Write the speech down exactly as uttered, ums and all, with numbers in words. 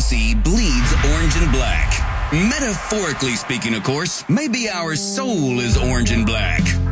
see bleeds orange and black. Metaphorically speaking, of course, maybe our soul is orange and black.